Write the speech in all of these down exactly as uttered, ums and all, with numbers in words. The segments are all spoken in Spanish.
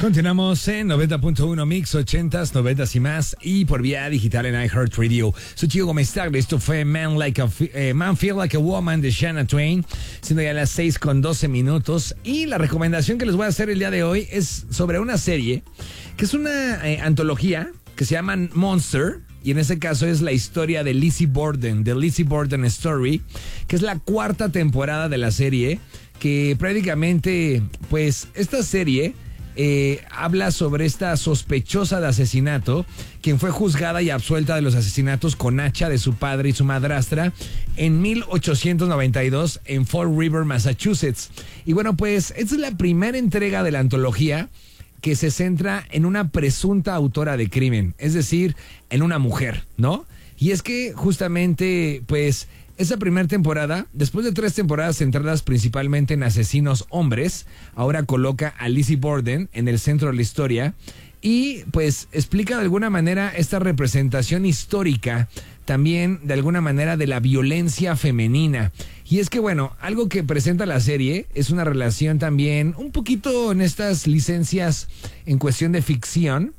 Continuamos en noventa punto uno Mix, ochentas, noventas y más, y por vía digital en iHeartRadio. Soy Chico Gómez Tagle. Esto fue Man, like a, eh, Man Feel Like a Woman de Shania Twain, siendo ya las seis con doce minutos. Y la recomendación que les voy a hacer el día de hoy es sobre una serie que es una eh, antología que se llama Monster. Y en ese caso es la historia de Lizzie Borden, de Lizzie Borden Story, que es la cuarta temporada de la serie, que prácticamente, pues, esta serie eh, habla sobre esta sospechosa de asesinato, quien fue juzgada y absuelta de los asesinatos con hacha de su padre y su madrastra en mil ochocientos noventa y dos en Fall River, Massachusetts. Y bueno, pues, esta es la primera entrega de la antología que se centra en una presunta autora de crimen, es decir, en una mujer, ¿no? Y es que justamente, pues, esa primera temporada, después de tres temporadas centradas principalmente en asesinos hombres, ahora coloca a Lizzie Borden en el centro de la historia y, pues, explica de alguna manera esta representación histórica también de alguna manera de la violencia femenina. Y es que, bueno, algo que presenta la serie es una relación también un poquito en estas licencias en cuestión de ficción,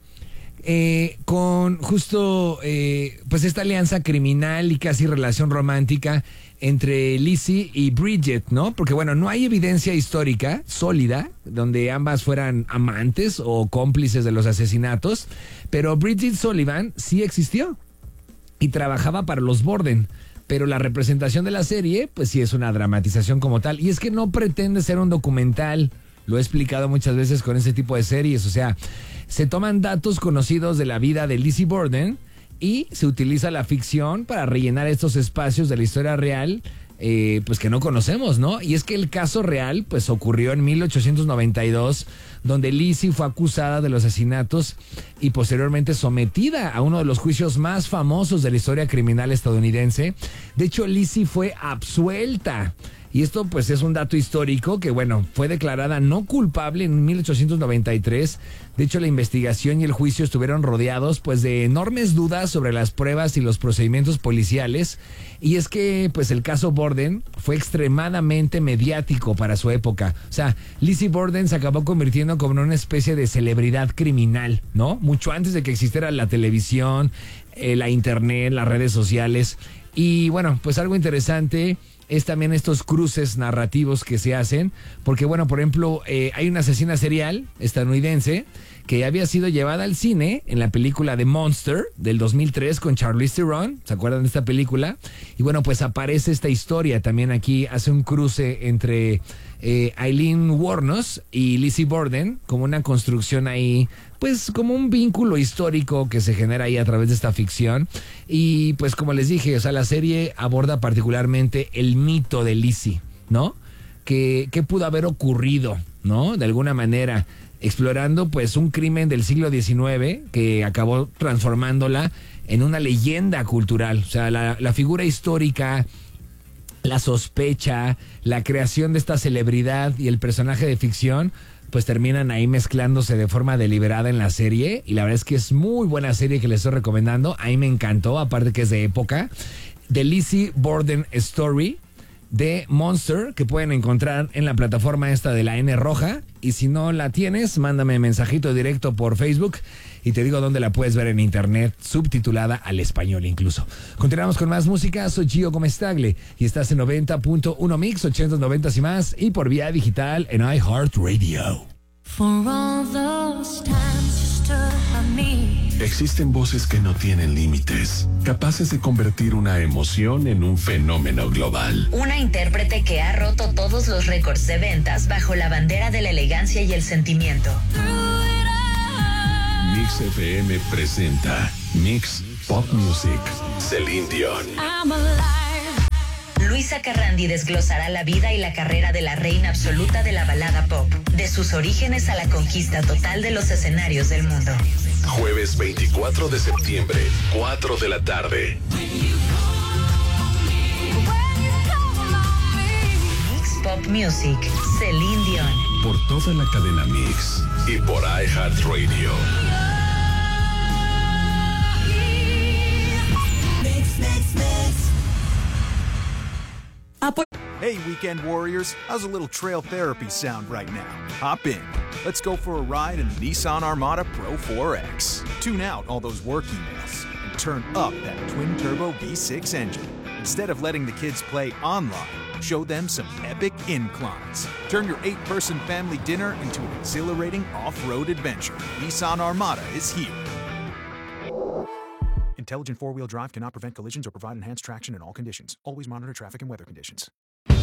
eh, con justo eh, pues esta alianza criminal y casi relación romántica entre Lizzie y Bridget, ¿no? Porque, bueno, no hay evidencia histórica sólida donde ambas fueran amantes o cómplices de los asesinatos, pero Bridget Sullivan sí existió y trabajaba para los Borden. Pero la representación de la serie, pues sí es una dramatización como tal. Y es que no pretende ser un documental. Lo he explicado muchas veces con ese tipo de series. O sea, se toman datos conocidos de la vida de Lizzie Borden y se utiliza la ficción para rellenar estos espacios de la historia real, eh, pues que no conocemos, ¿no? Y es que el caso real, pues ocurrió en mil ochocientos noventa y dos, donde Lizzie fue acusada de los asesinatos y posteriormente sometida a uno de los juicios más famosos de la historia criminal estadounidense. De hecho, Lizzie fue absuelta. Y esto, pues, es un dato histórico que, bueno, fue declarada no culpable en mil ochocientos noventa y tres. De hecho, la investigación y el juicio estuvieron rodeados, pues, de enormes dudas sobre las pruebas y los procedimientos policiales. Y es que, pues, el caso Borden fue extremadamente mediático para su época. O sea, Lizzie Borden se acabó convirtiendo como en una especie de celebridad criminal, ¿no? Mucho antes de que existiera la televisión, eh, la internet, las redes sociales. Y, bueno, pues algo interesante es también estos cruces narrativos que se hacen, porque, bueno, por ejemplo, eh, hay una asesina serial estadounidense que había sido llevada al cine en la película de Monster del dos mil tres con Charlize Theron. ¿Se acuerdan de esta película? Y bueno, pues aparece esta historia también aquí, hace un cruce entre eh, Aileen Wuornos y Lizzie Borden, como una construcción ahí, pues como un vínculo histórico que se genera ahí a través de esta ficción. Y pues como les dije, o sea, la serie aborda particularmente el mito de Lizzie, ¿no? Que, que pudo haber ocurrido, ¿no? De alguna manera, explorando pues un crimen del siglo diecinueve que acabó transformándola en una leyenda cultural. O sea, la, la figura histórica, la sospecha, la creación de esta celebridad y el personaje de ficción, pues terminan ahí mezclándose de forma deliberada en la serie. Y la verdad es que es muy buena serie que les estoy recomendando. A mí me encantó, aparte que es de época. The Lizzie Borden Story de Monster, que pueden encontrar en la plataforma esta de la N roja. Y si no la tienes, mándame mensajito directo por Facebook y te digo dónde la puedes ver en internet, subtitulada al español incluso. Continuamos con más música. Soy Gio Gómez Tagle y estás en noventa punto uno Mix, ochentas, noventas y más, y por vía digital en iHeartRadio. For all those times you stood by me. Existen voces que no tienen límites, capaces de convertir una emoción en un fenómeno global. Una intérprete que ha roto todos los récords de ventas bajo la bandera de la elegancia y el sentimiento. Mix F M presenta Mix Pop Music, Celine Dion. I'm alive. Luisa Carrandi desglosará la vida y la carrera de la reina absoluta de la balada pop, de sus orígenes a la conquista total de los escenarios del mundo. Jueves veinticuatro de septiembre, cuatro de la tarde. Mix Pop Music, Celine Dion. Por toda la cadena Mix y por iHeartRadio. Mix, mix, mix. Hey, weekend warriors, how's a little trail therapy sound right now? Hop in. Let's go for a ride in the Nissan Armada Pro four X. Tune out all those work emails and turn up that twin-turbo V six engine. Instead of letting the kids play online, show them some epic inclines. Turn your eight-person family dinner into an exhilarating off-road adventure. Nissan Armada is here. Intelligent four-wheel drive cannot prevent collisions or provide enhanced traction in all conditions. Always monitor traffic and weather conditions.